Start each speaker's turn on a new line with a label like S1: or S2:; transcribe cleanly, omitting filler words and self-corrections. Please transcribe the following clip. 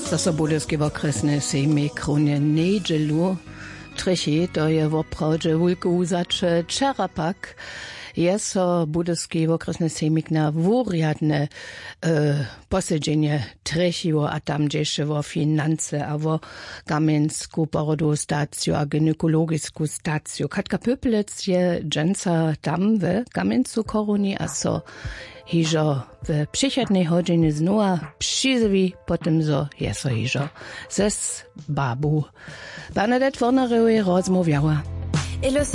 S1: Zasobudowski okresny sejmik runie nedźelu. Treći, to je woprawdźe wulky uzač Čerapak. Je so budowski okresny sejmik na wurjadne posiedzenie trećiło, a tam dzieše wo finanse, a wo kamensku porodową staciju, a gynekologisku staciju. Katka Pöpelec je dżęca tam w Kamencu koruni, a so hižo w przychodnej godzinie znowu przyzwi, potem zo je so hižo zes babu. Bernadette Warnerowe rozmawiała.